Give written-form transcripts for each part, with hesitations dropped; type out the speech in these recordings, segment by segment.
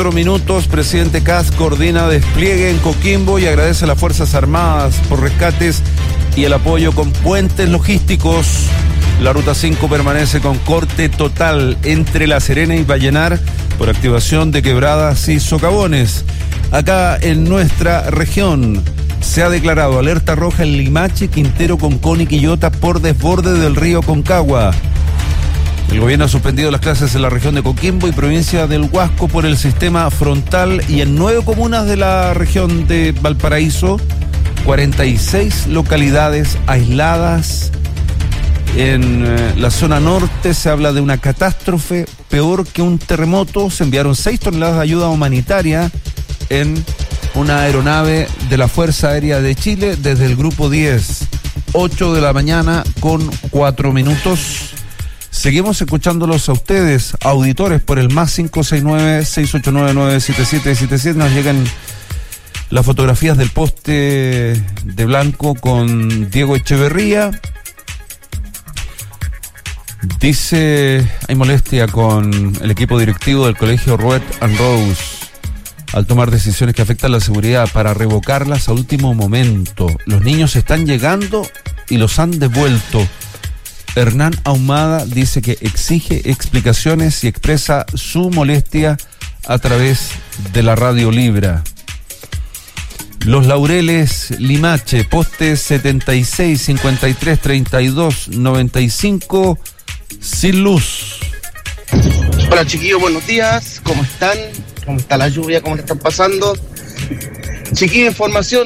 Minutos, presidente Kast coordina despliegue en Coquimbo y agradece a las Fuerzas Armadas por rescates y el apoyo con puentes logísticos. La Ruta 5 permanece con corte total entre La Serena y Vallenar por activación de quebradas y socavones. Acá en nuestra región se ha declarado alerta roja en Limache, Quintero, Concón y Quillota por desborde del río Concagua. El gobierno ha suspendido las clases en la región de Coquimbo y provincia del Huasco por el sistema frontal y en 9 comunas de la región de Valparaíso, 46 localidades aisladas. En la zona norte se habla de una catástrofe peor que un terremoto. Se enviaron 6 toneladas de ayuda humanitaria en una aeronave de la Fuerza Aérea de Chile desde el Grupo 10, 8 de la mañana con 4 minutos. Seguimos escuchándolos a ustedes, auditores, por el más 569-689-97777. Nos llegan las fotografías del poste de blanco con Diego Echeverría. Dice, hay molestia con el equipo directivo del colegio Red and Rose al tomar decisiones que afectan la seguridad para revocarlas a último momento. Los niños están llegando y los han devuelto. Hernán Ahumada dice que exige explicaciones y expresa su molestia a través de la Radio Libra. Los Laureles, Limache, poste 76 53 32 95, sin luz. Hola chiquillos, buenos días, ¿cómo están? ¿Cómo está la lluvia? ¿Cómo le están pasando? Chiquillos, información.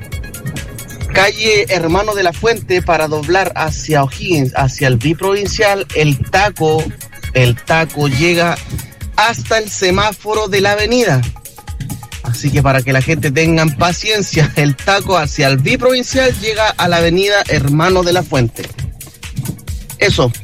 Calle Hermano de la Fuente para doblar hacia O'Higgins, hacia el biprovincial, el taco llega hasta el semáforo de la avenida. Así que para que la gente tengan paciencia, el taco hacia el biprovincial llega a la avenida Hermano de la Fuente. Eso.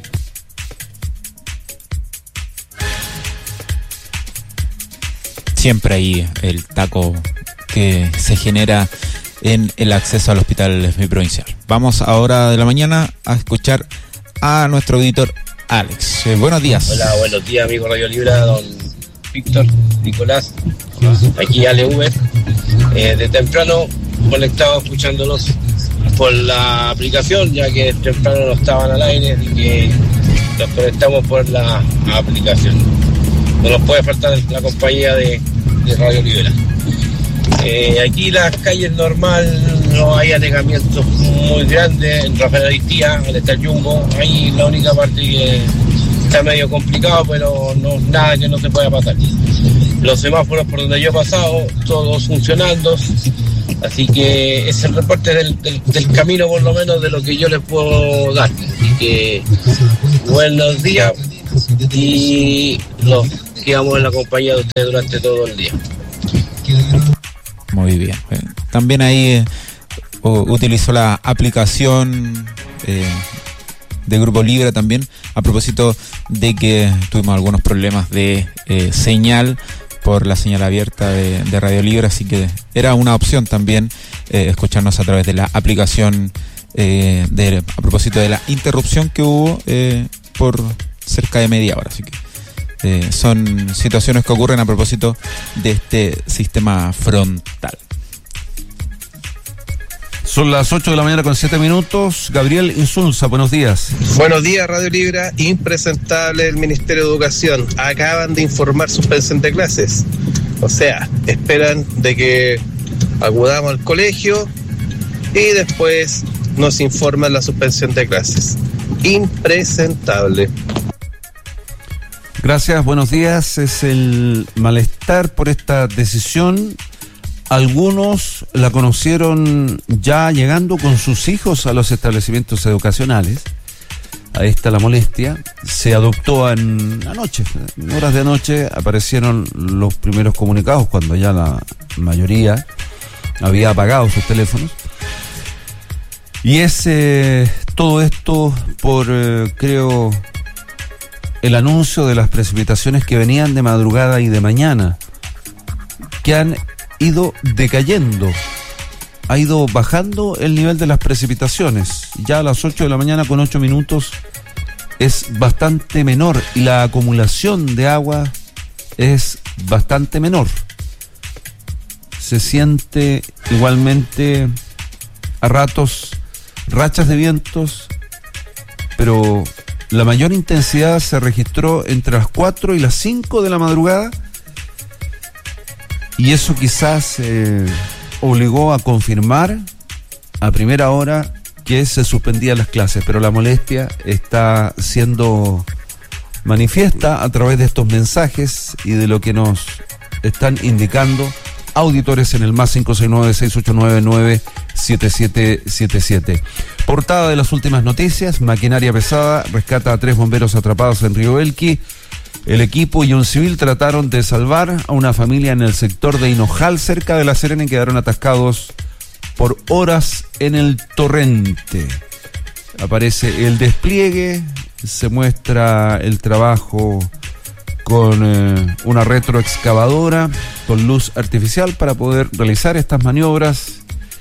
Siempre ahí el taco que se genera en el acceso al hospital biprovincial. Vamos ahora de la mañana a escuchar a nuestro auditor Alex. Buenos días. Hola, buenos días, amigo Radio Libre, don Víctor, Nicolás, aquí ALV. De temprano conectado escuchándolos por la aplicación, ya que temprano no estaban al aire y que nos conectamos por la aplicación. No nos puede faltar la compañía de Radio Libera. Aquí las calles normal, no hay anegamientos muy grandes. En Rafael Aristía, al estar Jumbo, ahí la única parte que está medio complicado, pero no nada que no se pueda pasar. Los semáforos por donde yo he pasado, todos funcionando, así que es el reporte del camino, por lo menos de lo que yo les puedo dar. Así que buenos días y los quedamos en la compañía de ustedes durante todo el día. Muy bien. También ahí utilizó la aplicación de Grupo Libre también, a propósito de que tuvimos algunos problemas de señal por la señal abierta de Radio Libre, así que era una opción también escucharnos a través de la aplicación a propósito de la interrupción que hubo por cerca de media hora, así que son situaciones que ocurren a propósito de este sistema frontal. Son las 8 de la mañana con 7 minutos. Gabriel Insulza, buenos días. Buenos días, Radio Libra. Impresentable el Ministerio de Educación. Acaban de informar suspensión de clases. O sea, esperan de que acudamos al colegio y después nos informan la suspensión de clases. Impresentable. Gracias, buenos días. Es el malestar por esta decisión. Algunos la conocieron ya llegando con sus hijos a los establecimientos educacionales. Ahí está la molestia. Se adoptó anoche, en horas de anoche aparecieron los primeros comunicados cuando ya la mayoría había apagado sus teléfonos. Y es todo esto por, creo, el anuncio de las precipitaciones que venían de madrugada y de mañana, que han ido decayendo, ha ido bajando el nivel de las precipitaciones. Ya a las 8 de la mañana con 8 minutos es bastante menor y la acumulación de agua es bastante menor. Se siente igualmente a ratos rachas de vientos, pero la mayor intensidad se registró entre las 4 y las 5 de la madrugada, y eso quizás obligó a confirmar a primera hora que se suspendían las clases, pero la molestia está siendo manifiesta a través de estos mensajes y de lo que nos están indicando auditores en el más 569-6899-7777. Portada de las últimas noticias: maquinaria pesada rescata a 3 bomberos atrapados en Río Elqui. El equipo y un civil trataron de salvar a una familia en el sector de Hinojal, cerca de La Serena, y quedaron atascados por horas en el torrente. Aparece el despliegue, se muestra el trabajo con una retroexcavadora con luz artificial para poder realizar estas maniobras.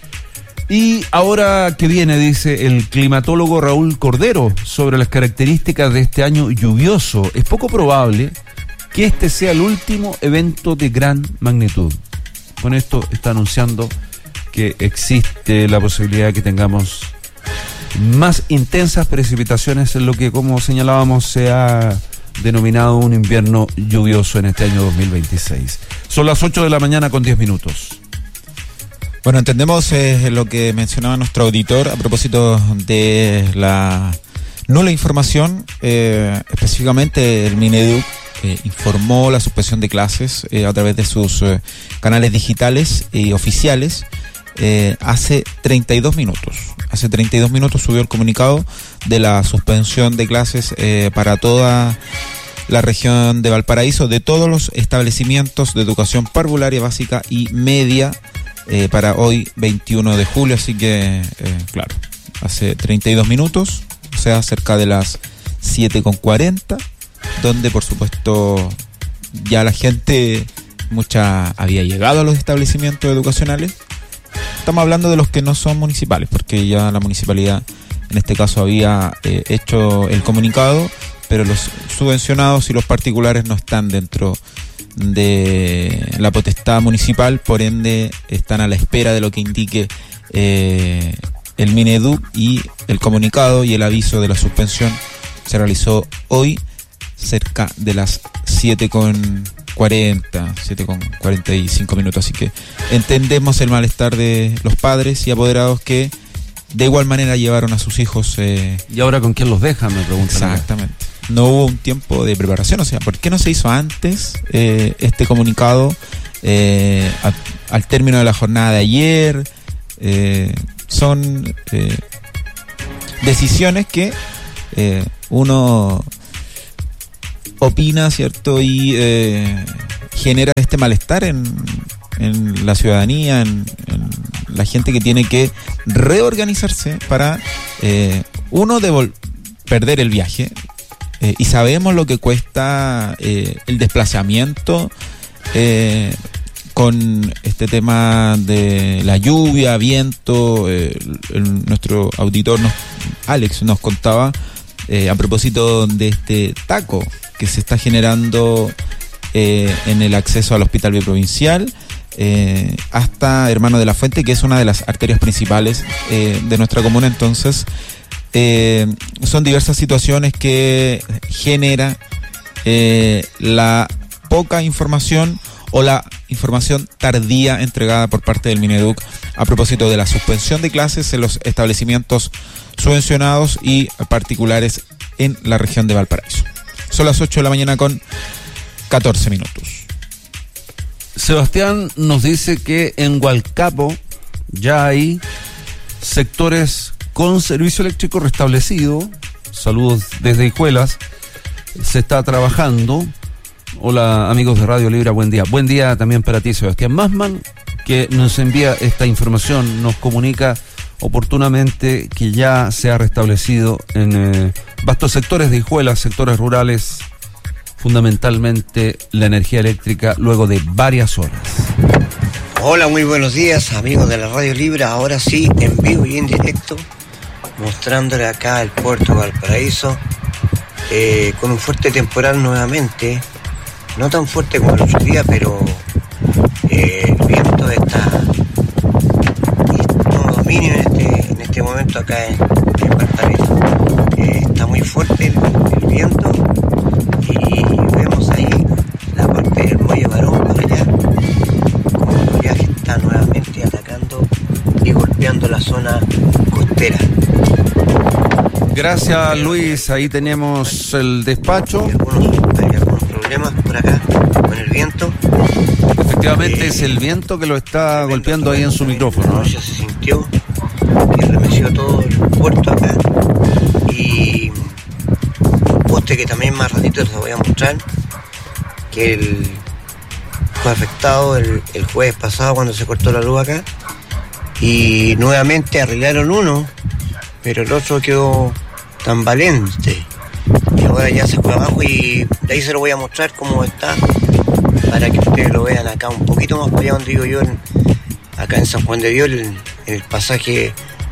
Y ahora que viene, dice el climatólogo Raúl Cordero, sobre las características de este año lluvioso, es poco probable que este sea el último evento de gran magnitud. Con esto está anunciando que existe la posibilidad de que tengamos más intensas precipitaciones en lo que, como señalábamos, se ha denominado un invierno lluvioso en este año 2026. Son las 8 de la mañana con 10 minutos. Bueno, entendemos lo que mencionaba nuestro auditor a propósito de la nula información. Específicamente el Mineduc informó la suspensión de clases a través de sus canales digitales y oficiales hace 32 minutos. Hace 32 minutos subió el comunicado de la suspensión de clases para toda la región de Valparaíso, de todos los establecimientos de educación parvularia, básica y media, para hoy 21 de julio, así que claro, hace 32 minutos, o sea, cerca de las 7:40, donde por supuesto ya la gente, mucha había llegado a los establecimientos educacionales. Estamos hablando de los que no son municipales, porque ya la municipalidad en este caso había hecho el comunicado, pero los subvencionados y los particulares no están dentro de la potestad municipal, por ende están a la espera de lo que indique el Mineduc, y el comunicado y el aviso de la suspensión se realizó hoy cerca de las 7:45 minutos, así que entendemos el malestar de los padres y apoderados que de igual manera llevaron a sus hijos. ¿Y ahora con quién los dejan? Me preguntan. Exactamente. No hubo un tiempo de preparación, o sea, ¿por qué no se hizo antes este comunicado al término de la jornada de ayer? Son decisiones que uno opina, ¿cierto? Y genera este malestar en la ciudadanía, en la gente que tiene que reorganizarse para perder el viaje. Y sabemos lo que cuesta el desplazamiento con este tema de la lluvia, viento. Nuestro auditor Alex nos contaba a propósito de este taco que se está generando en el acceso al Hospital Biprovincial hasta Hermano de la Fuente, que es una de las arterias principales de nuestra comuna. Entonces son diversas situaciones que genera la poca información o la información tardía entregada por parte del Mineduc a propósito de la suspensión de clases en los establecimientos subvencionados y particulares en la región de Valparaíso. Son las 8 de la mañana con 14 minutos. Sebastián nos dice que en Hualcapo ya hay sectores con servicio eléctrico restablecido. Saludos desde Hijuelas. Se está trabajando. Hola amigos de Radio Libra, buen día. Buen día también para ti, Sebastián Masman, que nos envía esta información, nos comunica oportunamente que ya se ha restablecido en vastos sectores de Hijuelas, sectores rurales, fundamentalmente la energía eléctrica luego de varias horas. Hola, muy buenos días amigos de la Radio Libra. Ahora sí, en vivo y en directo, mostrándole acá el puerto de Valparaíso, con un fuerte temporal nuevamente. no tan fuerte como el otro día, pero el viento está todo dominio en este momento acá en Valparaíso. Está muy fuerte el viento y vemos ahí la parte del muelle Barón por allá, como el oleaje está nuevamente atacando y golpeando la zona costera. Gracias, Luis. Ahí tenemos el despacho. Hay algunos problemas por acá con el viento. Efectivamente es el viento que lo está golpeando ahí en su micrófono, ¿no? Ya se sintió que remeció todo el puerto acá y un poste que también más ratito les voy a mostrar, que fue afectado el jueves pasado cuando se cortó la luz acá y nuevamente arreglaron uno, pero el otro quedó tambalente y ahora ya se fue abajo y de ahí se lo voy a mostrar cómo está para que ustedes lo vean acá un poquito más para allá donde digo yo, acá en San Juan de Dios, en el pasaje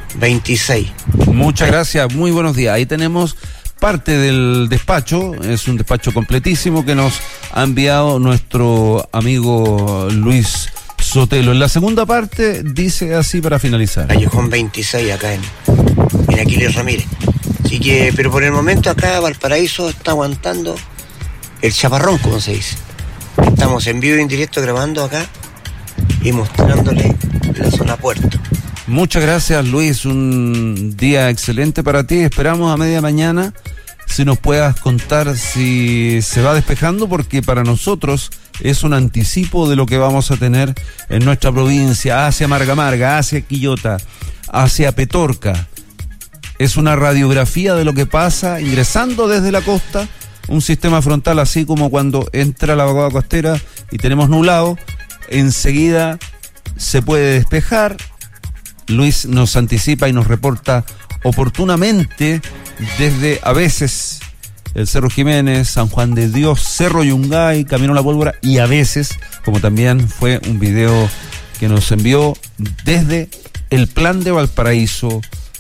26. Muchas gracias, muy buenos días. Ahí tenemos parte del despacho, es un despacho completísimo que nos ha enviado nuestro amigo Luis Sotelo. En la segunda parte dice así para finalizar. Callejón 26 acá en Aquiles Ramírez. Así que, pero por el momento acá Valparaíso está aguantando el chaparrón, como se dice. Estamos en vivo y en directo grabando acá y mostrándole la zona puerto. Muchas gracias, Luis, un día excelente para ti. Esperamos a media mañana si nos puedas contar si se va despejando, porque para nosotros es un anticipo de lo que vamos a tener en nuestra provincia, hacia Marga, hacia Quillota, hacia Petorca. Es una radiografía de lo que pasa ingresando desde la costa, un sistema frontal así como cuando entra la vaguada costera y tenemos nublado, enseguida se puede despejar. Luis nos anticipa y nos reporta oportunamente desde a veces el Cerro Jiménez, San Juan de Dios, Cerro Yungay, Camino a la Pólvora, y a veces, como también fue un video que nos envió desde el Plan de Valparaíso,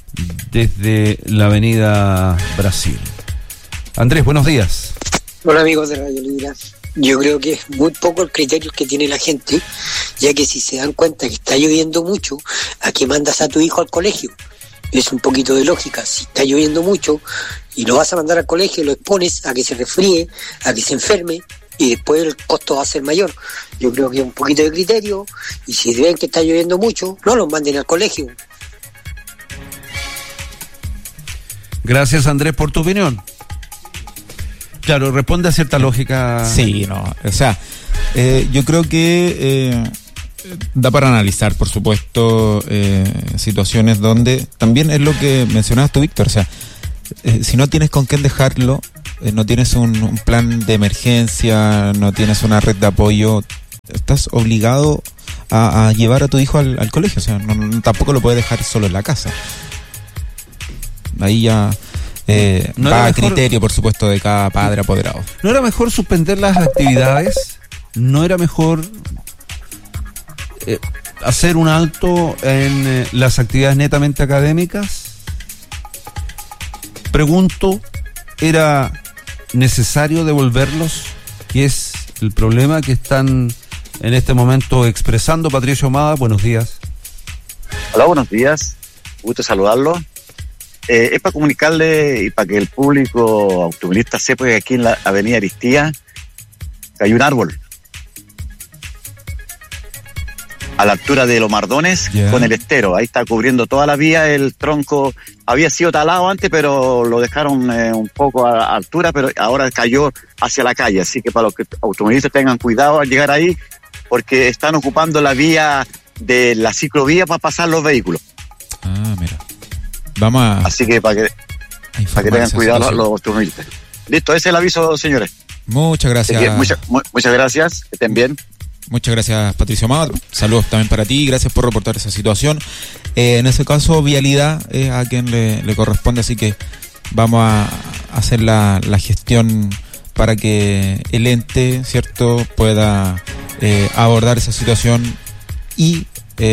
desde la Avenida Brasil. Andrés, buenos días. Hola amigos de Radio Libre. Yo creo que es muy poco el criterio que tiene la gente, ya que si se dan cuenta que está lloviendo mucho, ¿a qué mandas a tu hijo al colegio? Es un poquito de lógica. Si está lloviendo mucho y lo vas a mandar al colegio, lo expones a que se resfríe, a que se enferme, y después el costo va a ser mayor. Yo creo que es un poquito de criterio, y si ven que está lloviendo mucho, no los manden al colegio. Gracias, Andrés, por tu opinión. Claro, responde a cierta lógica. Sí, no, o sea, yo creo que da para analizar, por supuesto, situaciones donde también es lo que mencionabas tú, Víctor, o sea, si no tienes con quién dejarlo, no tienes un plan de emergencia, no tienes una red de apoyo, estás obligado a llevar a tu hijo al colegio, o sea, tampoco lo puedes dejar solo en la casa. Ahí ya no va a criterio, por supuesto, de cada padre apoderado. ¿No era mejor suspender las actividades? ¿No era mejor hacer un alto en las actividades netamente académicas? Pregunto, ¿era necesario devolverlos? ¿Qué es el problema que están en este momento expresando? Patricio Ahumada, buenos días. Hola, buenos días. Gusto saludarlo. Es para comunicarle y para que el público automovilista sepa que aquí en la avenida Aristía hay un árbol a la altura de Los Mardones, con el estero. Ahí está cubriendo toda la vía. El tronco había sido talado antes, pero lo dejaron un poco a altura, pero ahora cayó hacia la calle. Así que para los automovilistas tengan cuidado al llegar ahí, porque están ocupando la vía de la ciclovía para pasar los vehículos. Ah, mira. Vamos a... Así que para que tengan cuidado los automovilistas. Listo, ese es el aviso, señores. Muchas gracias. Muchas gracias, que estén bien. Muchas gracias, Patricio Ahumada. Saludos también para ti, gracias por reportar esa situación. En ese caso, vialidad es a quien le corresponde, así que vamos a hacer la gestión para que el ente, ¿cierto?, pueda abordar esa situación y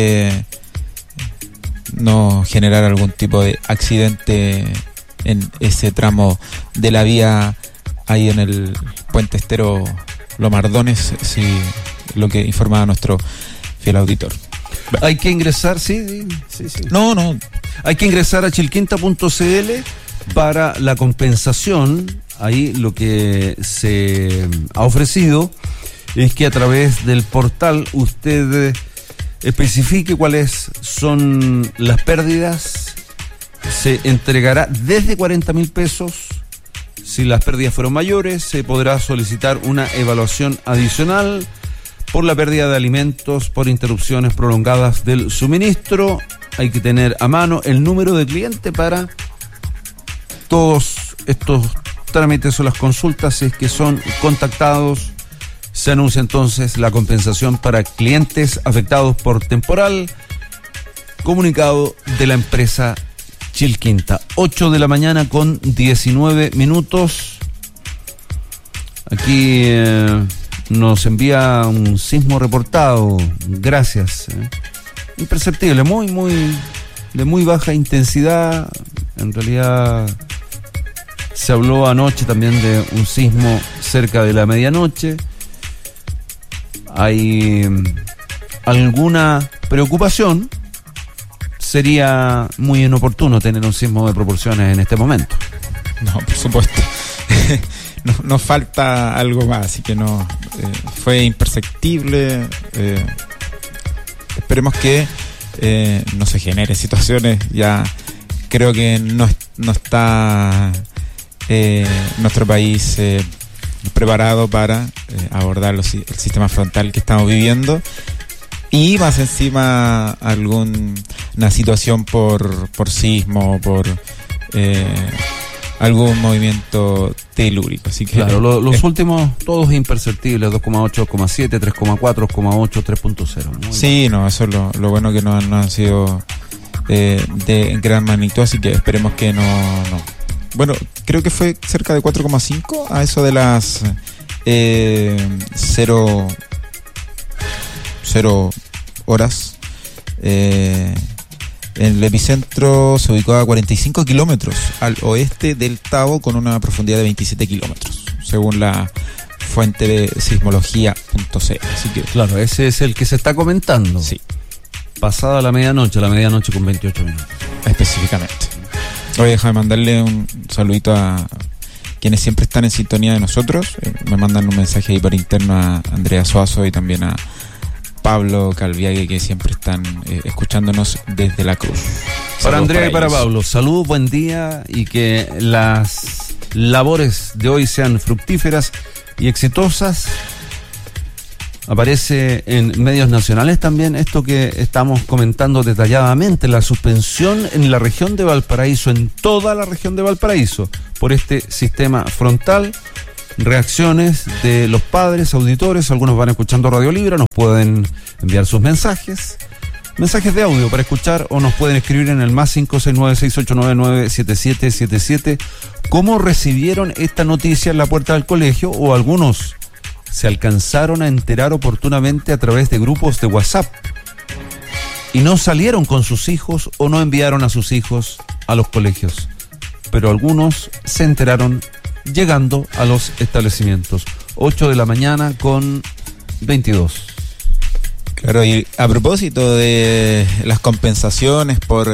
no generar algún tipo de accidente en ese tramo de la vía ahí en el Puente Estero Lomardones, sí, lo que informaba nuestro fiel auditor. Hay que ingresar, sí. No. Hay que ingresar a chilquinta.cl para la compensación. Ahí lo que se ha ofrecido es que a través del portal usted especifique cuáles son las pérdidas. Se entregará desde 40.000 pesos. Si las pérdidas fueron mayores, se podrá solicitar una evaluación adicional por la pérdida de alimentos, por interrupciones prolongadas del suministro. Hay que tener a mano el número de cliente para todos estos trámites o las consultas. Si es que son contactados, se anuncia entonces la compensación para clientes afectados por temporal. Comunicado de la empresa Chilquinta. 8 de la mañana con 19 minutos. Aquí nos envía un sismo reportado. Gracias. Imperceptible, de muy baja intensidad. En realidad se habló anoche también de un sismo cerca de la medianoche. Hay alguna preocupación. Sería muy inoportuno tener un sismo de proporciones en este momento. No, por supuesto. Nos falta algo más, así que no. Fue imperceptible. Esperemos que no se generen situaciones. Ya creo que no está nuestro país preparado para abordar el sistema frontal que estamos viviendo. Y más encima alguna situación por sismo, por algún movimiento telúrico. Así que claro, los últimos todos imperceptibles, 2,8, 2,7, 3,4, 2,8, 3,0. Sí, no, eso es lo bueno, que no han sido de gran magnitud, así que esperemos que no. Bueno, creo que fue cerca de 4,5 a eso de las 0 horas. El epicentro se ubicó a 45 kilómetros al oeste del Tabo, con una profundidad de 27 kilómetros, según la fuente de sismología.cl. Así que claro, ese es el que se está comentando. Sí. Pasada la medianoche con 28 minutos. Específicamente. Hoy déjame mandarle un saludito a quienes siempre están en sintonía de nosotros. Me mandan un mensaje ahí por interno a Andrea Suazo y también a Pablo Calviague, que siempre están escuchándonos desde La Cruz. Para Andrea y para Pablo, salud, buen día, y que las labores de hoy sean fructíferas y exitosas. Aparece en medios nacionales también esto que estamos comentando detalladamente, la suspensión en la región de Valparaíso, en toda la región de Valparaíso, por este sistema frontal. Reacciones de los padres, auditores, algunos van escuchando Radio Libra, nos pueden enviar sus mensajes de audio para escuchar, o nos pueden escribir en el más 569-6899-7777 cómo recibieron esta noticia en la puerta del colegio, o algunos se alcanzaron a enterar oportunamente a través de grupos de WhatsApp y no salieron con sus hijos o no enviaron a sus hijos a los colegios, pero algunos se enteraron llegando a los establecimientos. 8 de la mañana con 22. Claro, y a propósito de las compensaciones por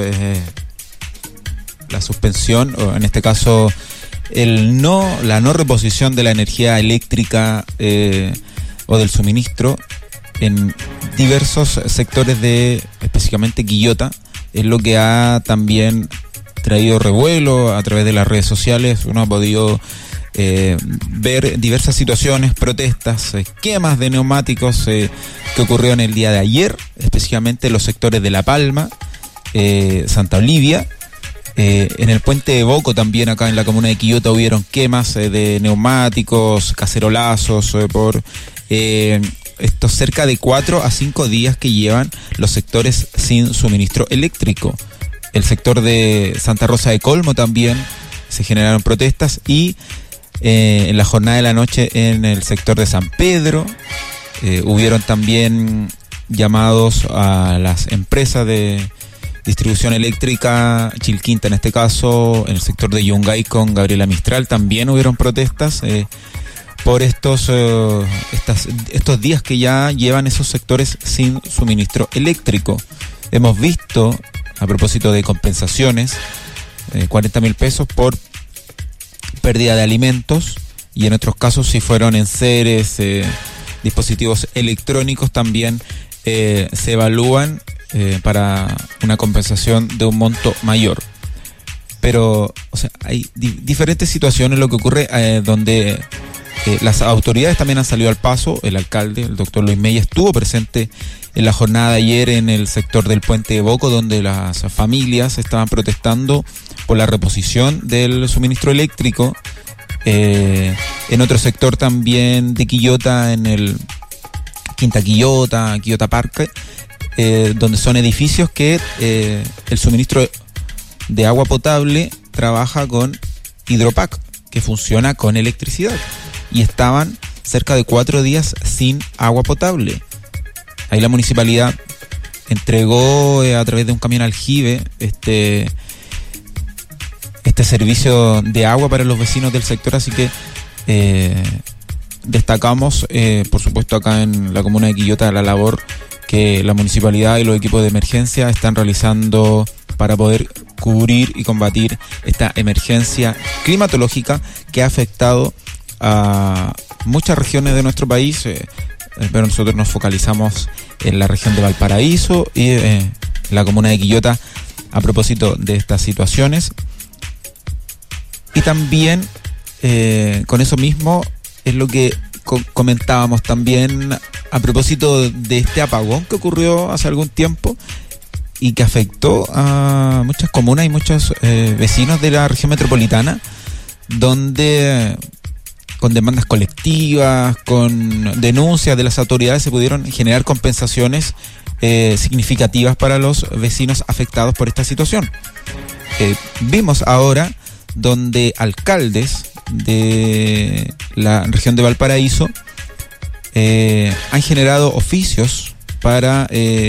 la suspensión, o en este caso la no reposición de la energía eléctrica o del suministro en diversos sectores de específicamente Quillota, es lo que ha también traído revuelo a través de las redes sociales. Uno ha podido ver diversas situaciones, protestas, quemas de neumáticos que ocurrieron el día de ayer, específicamente en los sectores de La Palma, Santa Olivia. En el puente de Boco también, acá en la comuna de Quillota, hubieron quemas de neumáticos, cacerolazos por estos cerca de 4 a 5 días que llevan los sectores sin suministro eléctrico. El sector de Santa Rosa de Colmo también se generaron protestas, y en la jornada de la noche en el sector de San Pedro hubieron también llamados a las empresas de distribución eléctrica, Chilquinta en este caso, en el sector de Yungay con Gabriela Mistral también hubieron protestas por estos días que ya llevan esos sectores sin suministro eléctrico. Hemos visto, a propósito de compensaciones, 40.000 pesos por pérdida de alimentos, y en otros casos, si fueron enseres, dispositivos electrónicos, también se evalúan para una compensación de un monto mayor. Pero, o sea, hay diferentes situaciones. Lo que ocurre donde las autoridades también han salido al paso. El alcalde, el doctor Luis Mella, estuvo presente en la jornada de ayer en el sector del Puente de Boco, donde las familias estaban protestando por la reposición del suministro eléctrico. En otro sector también de Quillota, en el Quinta Quillota Parque, donde son edificios que el suministro de agua potable trabaja con Hidropac, que funciona con electricidad, y estaban cerca de 4 días sin agua potable. Ahí la municipalidad entregó a través de un camión aljibe este servicio de agua para los vecinos del sector, así que destacamos, por supuesto, acá en la comuna de Quillota, la labor que la municipalidad y los equipos de emergencia están realizando para poder cubrir y combatir esta emergencia climatológica que ha afectado a muchas regiones de nuestro país, pero nosotros nos focalizamos en la región de Valparaíso y en la comuna de Quillota a propósito de estas situaciones. Y también con eso mismo es lo que comentábamos también a propósito de este apagón que ocurrió hace algún tiempo y que afectó a muchas comunas y muchos vecinos de la región metropolitana, donde con demandas colectivas, con denuncias de las autoridades, se pudieron generar compensaciones significativas para los vecinos afectados por esta situación. Vimos ahora donde alcaldes de la región de Valparaíso han generado oficios para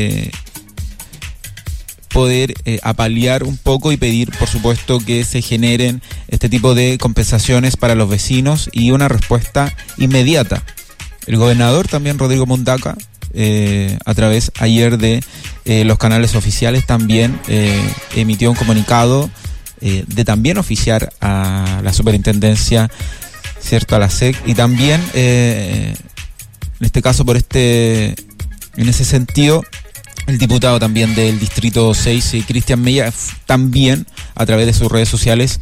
poder apalear un poco y pedir, por supuesto, que se generen este tipo de compensaciones para los vecinos y una respuesta inmediata. El gobernador también, Rodrigo Mundaca, a través ayer de los canales oficiales, también emitió un comunicado de también oficiar a la superintendencia, cierto, a la SEC, y también en este caso en ese sentido, el diputado también del Distrito 6, Cristian Mella, también a través de sus redes sociales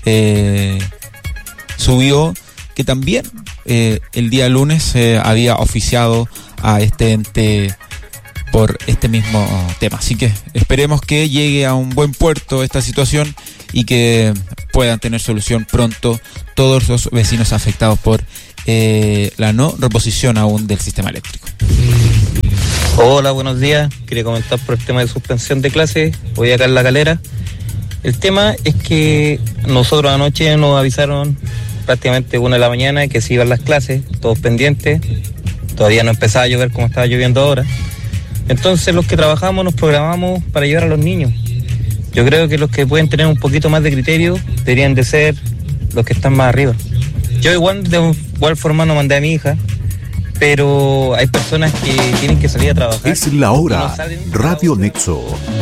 subió que también el día lunes había oficiado a este ente por este mismo tema. Así que esperemos que llegue a un buen puerto esta situación y que puedan tener solución pronto todos los vecinos afectados por la no reposición aún del sistema eléctrico. Hola, buenos días. Quería comentar por el tema de suspensión de clases. Hoy acá en La Calera. El tema es que nosotros anoche nos avisaron prácticamente 1 de la mañana que se iban las clases, todos pendientes. Todavía no empezaba a llover como estaba lloviendo ahora. Entonces los que trabajamos nos programamos para llevar a los niños. Yo creo que los que pueden tener un poquito más de criterio deberían de ser los que están más arriba. Yo de igual forma no mandé a mi hija, pero hay personas que tienen que salir a trabajar. Es la hora. Radio Nexo.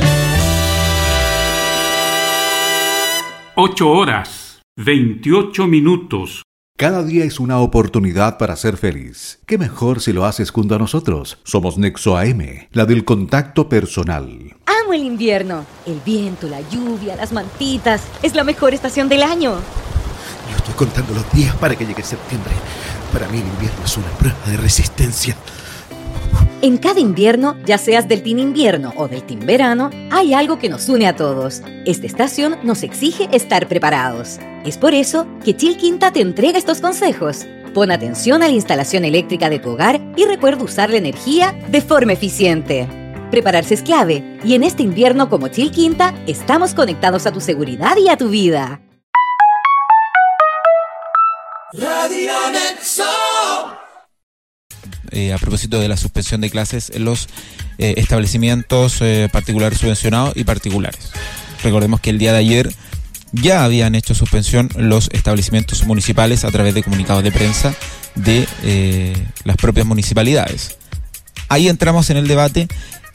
8:28. Cada día es una oportunidad para ser feliz. ¿Qué mejor si lo haces junto a nosotros? Somos Nexo AM, la del contacto personal. Amo el invierno. El viento, la lluvia, las mantitas. Es la mejor estación del año. Yo estoy contando los días para que llegue septiembre. Para mí el invierno es una prueba de resistencia. En cada invierno, ya seas del team invierno o del team verano, hay algo que nos une a todos. Esta estación nos exige estar preparados. Es por eso que Chil Quinta te entrega estos consejos. Pon atención a la instalación eléctrica de tu hogar y recuerda usar la energía de forma eficiente. Prepararse es clave, y en este invierno como Chil Quinta, estamos conectados a tu seguridad y a tu vida. Radio Nexo. A propósito de la suspensión de clases en los establecimientos particulares subvencionados y particulares. Recordemos que el día de ayer ya habían hecho suspensión los establecimientos municipales a través de comunicados de prensa de las propias municipalidades. Ahí entramos en el debate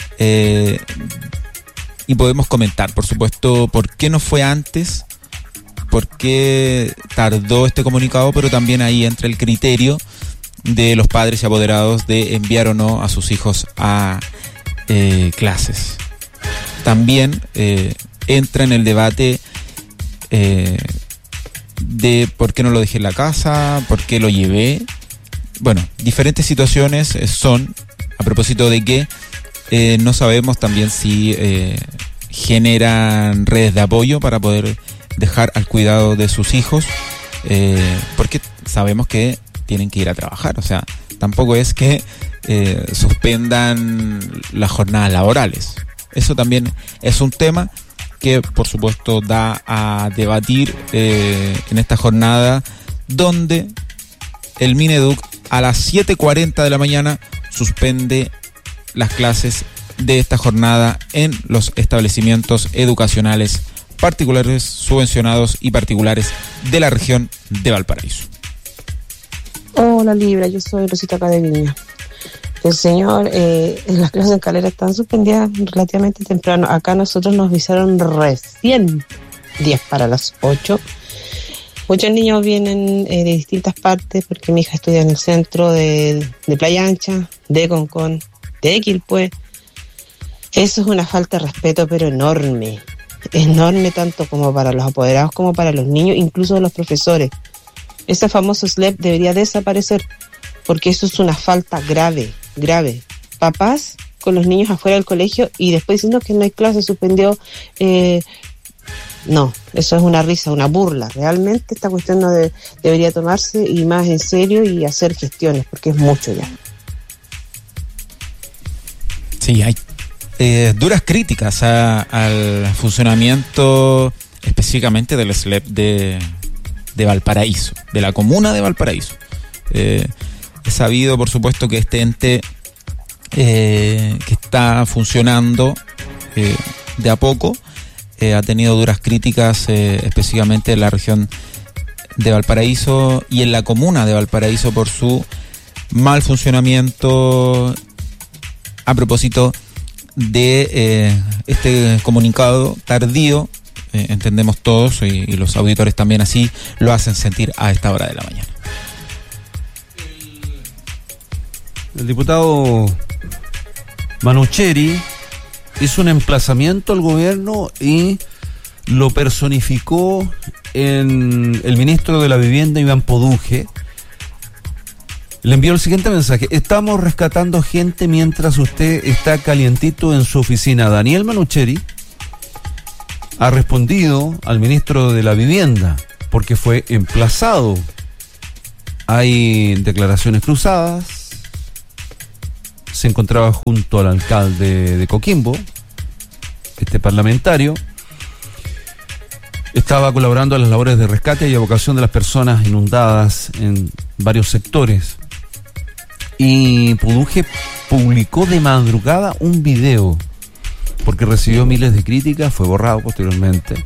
y podemos comentar, por supuesto, por qué no fue antes, por qué tardó este comunicado, pero también ahí entra el criterio de los padres y apoderados de enviar o no a sus hijos a clases. También entra en el debate de por qué no lo dejé en la casa, por qué lo llevé. Bueno, diferentes situaciones son, a propósito de que no sabemos también si generan redes de apoyo para poder dejar al cuidado de sus hijos, porque sabemos que tienen que ir a trabajar. O sea, tampoco es que suspendan las jornadas laborales. Eso también es un tema que, por supuesto, da a debatir en esta jornada, donde el Mineduc a las 7:40 de la mañana suspende las clases de esta jornada en los establecimientos educacionales particulares, subvencionados y particulares de la región de Valparaíso. Hola Libra, yo soy Rosita Cadeviña. El señor, las clases en Calera están suspendidas relativamente temprano. Acá nosotros nos avisaron recién 10 para las 8. Muchos niños vienen de distintas partes, porque mi hija estudia en el centro de Playa Ancha, de Concón, de Quilpué. Eso es una falta de respeto, pero enorme. Enorme, tanto como para los apoderados como para los niños, incluso los profesores. Ese famoso SLEP debería desaparecer, porque eso es una falta grave, grave. Papás con los niños afuera del colegio y después diciendo que no hay clase, suspendió. No, eso es una risa, una burla. Realmente esta cuestión no debería tomarse y más en serio y hacer gestiones, porque es mucho ya. Sí, hay duras críticas al funcionamiento específicamente del SLEP de Valparaíso, de la comuna de Valparaíso. Es sabido, por supuesto, que este ente que está funcionando de a poco ha tenido duras críticas específicamente en la región de Valparaíso y en la comuna de Valparaíso por su mal funcionamiento. A propósito de este comunicado tardío, entendemos todos y los auditores también así lo hacen sentir a esta hora de la mañana. El diputado Manucheri hizo un emplazamiento al gobierno y lo personificó en el ministro de la Vivienda, Iván Poduje. Le envió el siguiente mensaje: estamos rescatando gente mientras usted está calientito en su oficina. Daniel Manucheri ha respondido al ministro de la Vivienda porque fue emplazado. Hay declaraciones cruzadas. Se encontraba junto al alcalde de Coquimbo, este parlamentario. Estaba colaborando en las labores de rescate y evacuación de las personas inundadas en varios sectores. Y Poduje publicó de madrugada un video porque recibió miles de críticas, fue borrado posteriormente.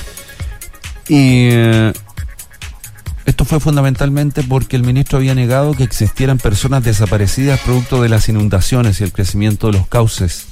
Y esto fue fundamentalmente porque el ministro había negado que existieran personas desaparecidas producto de las inundaciones y el crecimiento de los cauces.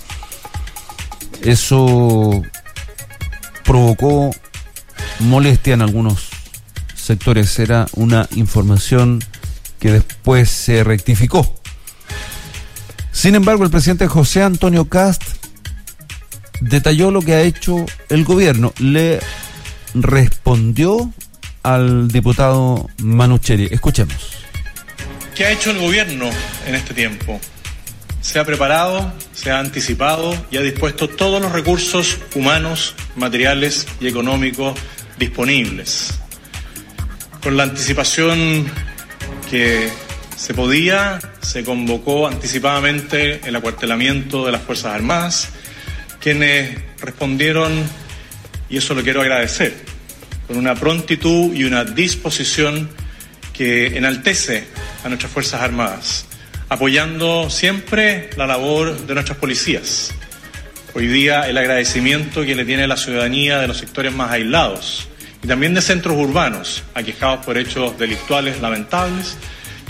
Eso provocó molestia en algunos sectores. Era una información que después se rectificó. Sin embargo, el presidente José Antonio Kast detalló lo que ha hecho el gobierno. Le respondió al diputado Manucheri. Escuchemos. ¿Qué ha hecho el gobierno en este tiempo? Se ha preparado, se ha anticipado y ha dispuesto todos los recursos humanos, materiales y económicos disponibles. Con la anticipación que se podía, se convocó anticipadamente el acuartelamiento de las Fuerzas Armadas, quienes respondieron, y eso lo quiero agradecer, con una prontitud y una disposición que enaltece a nuestras Fuerzas Armadas, apoyando siempre la labor de nuestras policías. Hoy día el agradecimiento que le tiene la ciudadanía de los sectores más aislados y también de centros urbanos aquejados por hechos delictuales lamentables,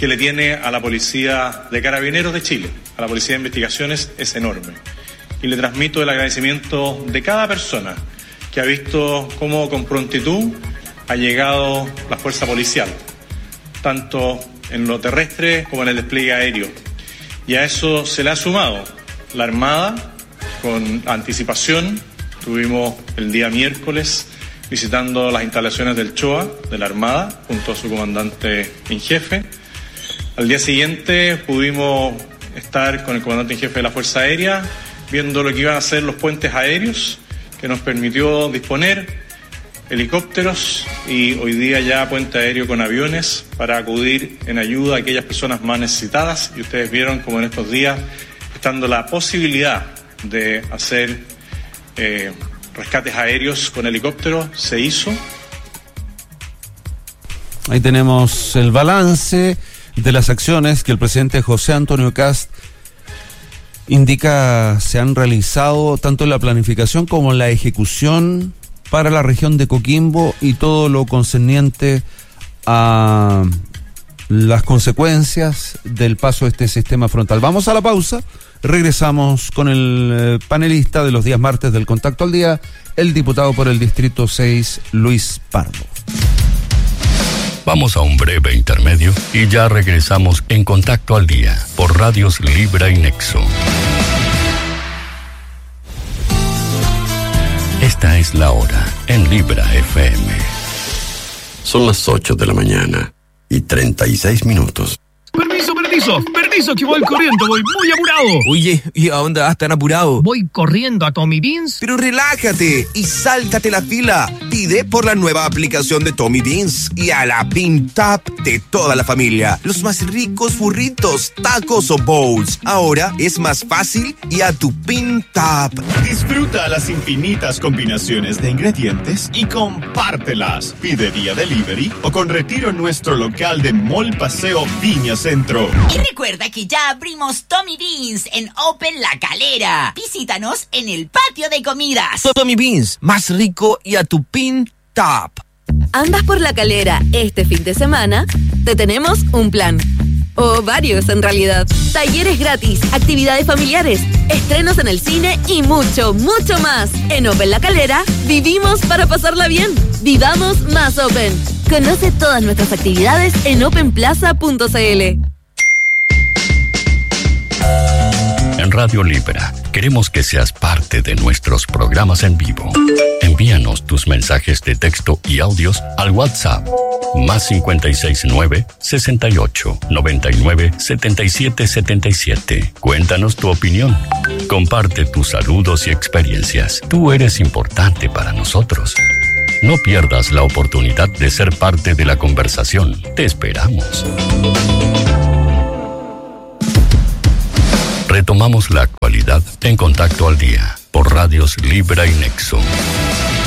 que le tiene a la Policía de Carabineros de Chile, a la Policía de Investigaciones, es enorme. Y le transmito el agradecimiento de cada persona que ha visto cómo con prontitud ha llegado la fuerza policial, tanto en lo terrestre como en el despliegue aéreo. Y a eso se le ha sumado la Armada con anticipación. Estuvimos el día miércoles visitando las instalaciones del CHOA, de la Armada, junto a su comandante en jefe. Al día siguiente pudimos estar con el comandante en jefe de la Fuerza Aérea, viendo lo que iban a ser los puentes aéreos, que nos permitió disponer helicópteros y hoy día ya puente aéreo con aviones para acudir en ayuda a aquellas personas más necesitadas. Y ustedes vieron como en estos días, estando la posibilidad de hacer rescates aéreos con helicópteros, se hizo. Ahí tenemos el balance de las acciones que el presidente José Antonio Kast indica se han realizado tanto en la planificación como en la ejecución para la región de Coquimbo y todo lo concerniente a las consecuencias del paso de este sistema frontal. Vamos a la pausa, regresamos con el panelista de los días martes del Contacto al Día, el diputado por el Distrito 6, Luis Pardo. Vamos a un breve intermedio y ya regresamos en Contacto al Día por Radios Libra y Nexo. Esta es la hora en Libra FM. Son las 8 de la mañana y 36 minutos. Permiso, que voy corriendo, voy muy apurado. Oye, ¿y a dónde vas tan apurado? Voy corriendo a Tommy Beans. Pero relájate y sáltate la fila. Pide por la nueva aplicación de Tommy Beans y a la Bean Tap de toda la familia. Los más ricos burritos, tacos o bowls. Ahora es más fácil y a tu Bean Tap. Disfruta las infinitas combinaciones de ingredientes y compártelas. Pide vía delivery o con retiro en nuestro local de Mall Paseo Viña Centro. Y recuerda que ya abrimos Tommy Beans en Open La Calera. Visítanos en el patio de comidas. Tommy Beans, más rico y a tu Pin Top. ¿Andas por La Calera este fin de semana? Te tenemos un plan. O varios en realidad. Talleres gratis, actividades familiares, estrenos en el cine y mucho, mucho más. En Open La Calera, vivimos para pasarla bien. Vivamos más Open. Conoce todas nuestras actividades en openplaza.cl. En Radio Libra queremos que seas parte de nuestros programas en vivo. Envíanos tus mensajes de texto y audios al WhatsApp más 569 68 99 77 77. Cuéntanos tu opinión. Comparte tus saludos y experiencias. Tú eres importante para nosotros. No pierdas la oportunidad de ser parte de la conversación. Te esperamos. Retomamos la actualidad en Contacto al Día por Radios Libra y Nexo.